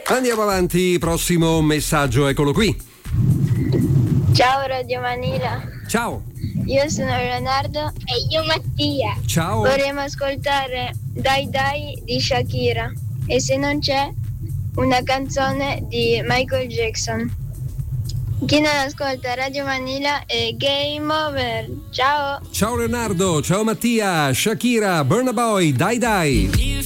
Andiamo avanti, prossimo messaggio, eccolo qui. Ciao Radio Manila. Ciao. Io sono Leonardo. E io Mattia. Ciao. Vorremmo ascoltare Dai Dai di Shakira. E se non c'è, una canzone di Michael Jackson. Chi non ascolta Radio Manila è game over. Ciao. Ciao Leonardo, ciao Mattia, Shakira, Burna Boy, Dai Dai.